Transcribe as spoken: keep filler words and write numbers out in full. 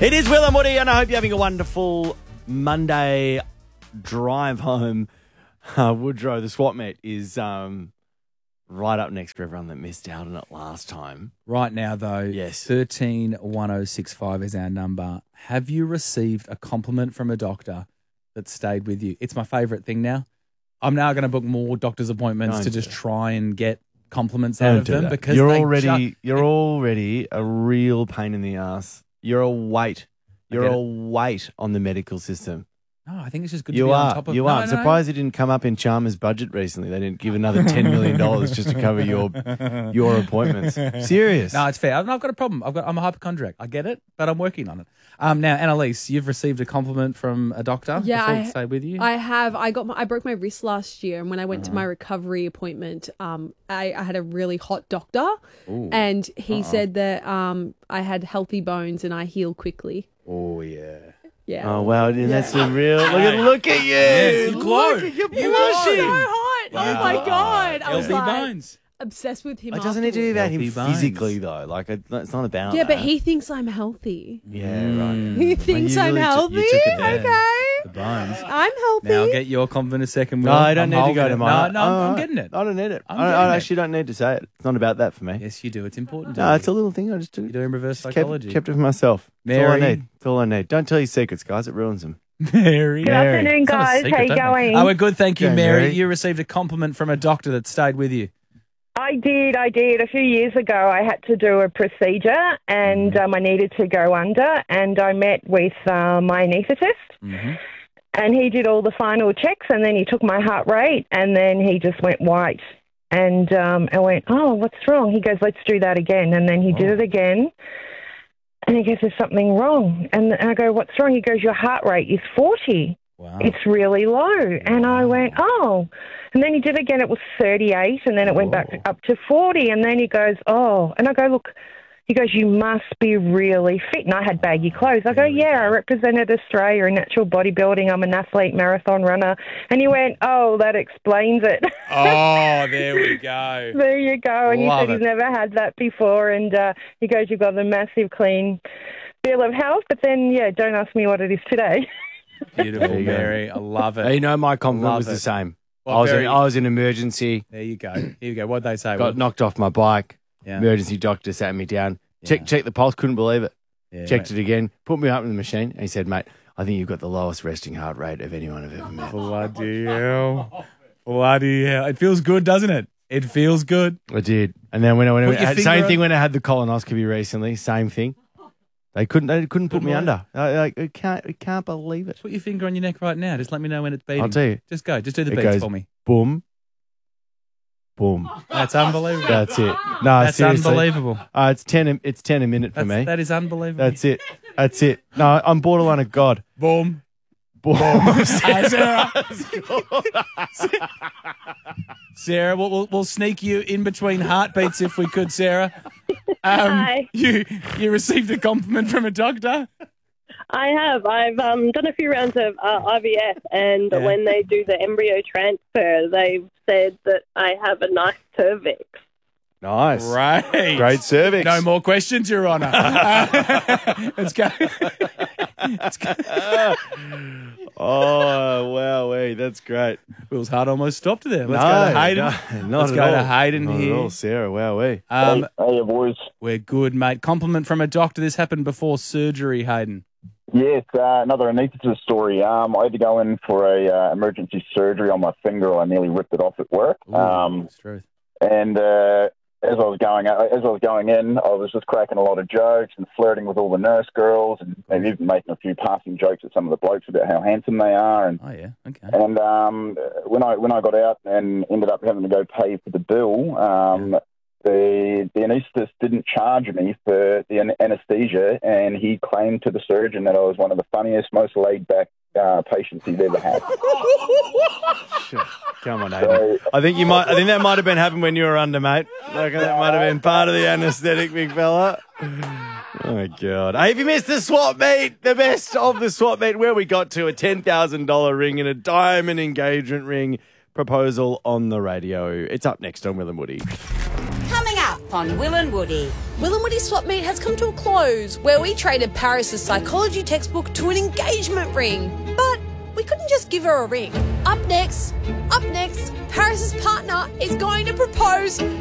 It is Will and Woody, and I hope you're having a wonderful Monday drive home. Uh, Woodrow, the swap meet, is um, right up next for everyone that missed out on it last time. Right now, though, Yes. thirteen one oh six five is our number. Have you received a compliment from a doctor that stayed with you? It's my favourite thing now. I'm now going to book more doctor's appointments Don't to do just that. try and get compliments out Don't of do them that. because you're they already ju- you're already a real pain in the ass. You're a weight. You're get a it. weight on the medical system. No, I think it's just good to You be are. on top of You no, are. I'm no. surprised it didn't come up in Chalmers' budget recently. They didn't give another ten million dollars just to cover your your appointments. Serious. No, it's fair. I've not got a problem. I've got. I'm a hypochondriac. I get it, but I'm working on it. Um, now, Annalise, you've received a compliment from a doctor. Yeah, before I- to stay with you. I have. I got. My, I broke my wrist last year, and when I went Uh-huh. to my recovery appointment, um, I, I had a really hot doctor, Ooh. and he Uh-oh. said that um, I had healthy bones and I heal quickly. Oh yeah. Yeah. Oh wow, and that's a real look at look at you. Yes, you glow. Look at you He was so blushing. hot. Oh my god! I was Healthy like bones. obsessed with him. It doesn't need to be afterwards. about him Healthy bones. physically though. Like it, it's not about Yeah, but that. he thinks I'm healthy. Yeah, right. He thinks you I'm really took- healthy. you took it there. Okay, The bones. I'm healthy. Now I'll get your compliment in a second. Will. No, I don't I'm need to holding go it. to my. No, no, I'm, Oh, I'm getting it. I don't need it. I'm I, getting I it. actually don't need to say it. It's not about that for me. Yes, you do. It's important. No, it's a little thing. I just do. You're doing reverse Just psychology. Kept, kept it for myself. That's all I Mary. need. That's all I need. Don't tell your secrets, guys. It ruins them. Mary. Good afternoon, It's not a guys. secret, How you don't we? going? Oh, we're good, thank you, Okay, Mary. Mary. You received a compliment from a doctor that stayed with you. I did, I did. A few years ago, I had to do a procedure and um, I needed to go under, and I met with uh, my anaesthetist, Mm-hmm. and he did all the final checks, and then he took my heart rate, and then he just went white. And um, I went, oh, what's wrong? He goes, let's do that again. And then he did Oh. it again, and he goes, there's something wrong. And I go, what's wrong? He goes, your heart rate is forty. Wow. It's really low. And I went, oh. And then he did it again. It was thirty-eight, and then it went back Whoa. up to forty. And then he goes, oh. And I go, look, he goes, you must be really fit. And I had baggy clothes. I go, There we yeah, go. I represented Australia in natural bodybuilding. I'm an athlete, marathon runner. And he went, oh, that explains it. Oh, there we go. There you go. And Love he said it. he's never had that before. And uh, he goes, you've got a massive, clean bill of health. But then, yeah, don't ask me what it is today. Beautiful, There you go. Mary. I love it. Hey, you know, my compliment Love was the it. same. Well, I was very- in, I was in emergency. There you go. Here you go. What'd they say? Got Will? knocked off my bike. Yeah. Emergency doctor sat me down. Yeah. Checked checked the pulse. Couldn't believe it. Yeah, Checked mate. it again. Put me up in the machine. And he said, mate, I think you've got the lowest resting heart rate of anyone I've ever met. Bloody hell. Bloody hell. It feels good, doesn't it? It feels good. I did. And then when I went, Put your had, finger same on- thing when I had the colonoscopy recently. Same thing. They couldn't. They couldn't put Good me morning. under. I, I, I can't. I can't believe it. Put your finger on your neck right now. Just let me know when it's beating. I'll tell you. Just go. Just do the It beats goes- for me. Boom. Boom. That's unbelievable. That's it. No, That's seriously. unbelievable. Uh, it's ten. a- It's ten a minute for That's, me. that is unbelievable. That's it. That's it. No, I'm borderline a god. Boom. Boom. Hey, Sarah. Sarah, we'll, we'll, we'll sneak you in between heartbeats if we could, Sarah. Um, Hi. You you received a compliment from a doctor? I have. I've um, done a few rounds of uh, I V F, and Yeah. when they do the embryo transfer, they've said that I have a nice cervix. Nice. Right. Great cervix. No more questions, Your Honour. Let's go. Let's go. Oh, wow. Hey, that's great. Will's heart almost stopped there. Let's no, go to Hayden. No, not Let's at go all. to Hayden Not here. At all, Sarah. Wow. Hey. Um, Hey, boys. we're good, mate. Compliment from a doctor. This happened before surgery, Hayden. Yes, uh, another anaesthetist story. Um, I had to go in for a uh, emergency surgery on my finger. I nearly ripped it off at work. Ooh, Um, that's truth. and uh, as I was going as I was going in, I was just cracking a lot of jokes and flirting with all the nurse girls, and maybe even making a few passing jokes at some of the blokes about how handsome they are. And Oh, yeah. Okay. and um, when I when I got out and ended up having to go pay for the bill, um, the the anaesthetist didn't charge me for the an- anaesthesia, and he claimed to the surgeon that I was one of the funniest, most laid back uh, patients he'd ever had. Come on, Hayden. I think you might. I think that might have been happening when you were under, mate. Like that might have been part of the anaesthetic, big fella. Oh my God! Hey, if you missed the swap meet, the best of the swap meet, where we got to a ten thousand dollar ring and a diamond engagement ring proposal on the radio. It's up next on Will and Woody. Coming up on Will and Woody. Will and Woody Swap Meet has come to a close, where we traded Paris's psychology textbook to an engagement ring. But we couldn't just give her a ring. Up next, up next, Paris's partner is going to propose